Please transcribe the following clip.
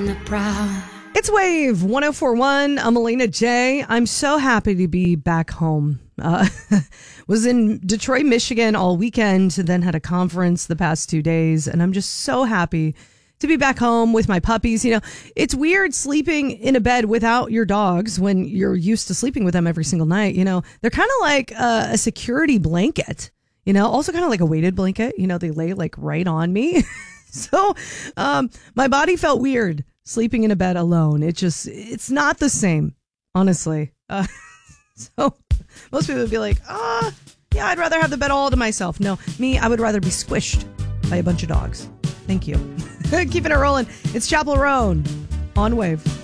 the prowl. It's Wave 104.1. I'm Melina J. I'm so happy to be back home. Was in Detroit, Michigan all weekend, then had a conference the past 2 days, and I'm just so happy to be back home with my puppies. You know, it's weird sleeping in a bed without your dogs when you're used to sleeping with them every single night. You know, they're kind of like a security blanket, you know, also kind of like a weighted blanket. You know, they lay like right on me. So my body felt weird sleeping in a bed alone. It's not the same, honestly. So most people would be like, yeah, I'd rather have the bed all to myself. No, me, I would rather be squished by a bunch of dogs. Thank you. Keeping it rolling. It's Chapel Roan on Wave.